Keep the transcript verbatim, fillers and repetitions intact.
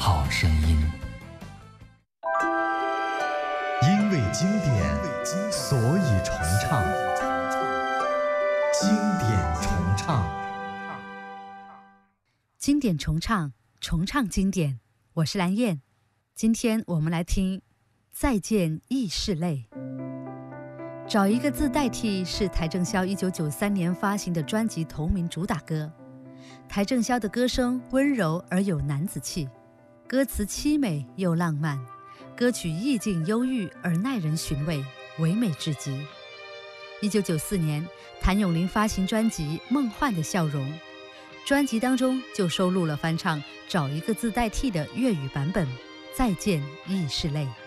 好声音。 因为经典，所以重唱。经典重唱， 经典重唱，重唱经典。我是蓝燕，今天我们来听《再见亦是泪》。找一个字代替是邰正宵一九九三年发行的专辑同名主打歌。邰正宵的歌声温柔而有男子气，歌词凄美又浪漫，歌曲意境忧郁而耐人寻味，唯美至极。一九九四年，谭咏麟发行专辑《梦幻的笑容》，专辑当中就收录了翻唱《找一个字代替》的粤语版本《再见亦是泪》。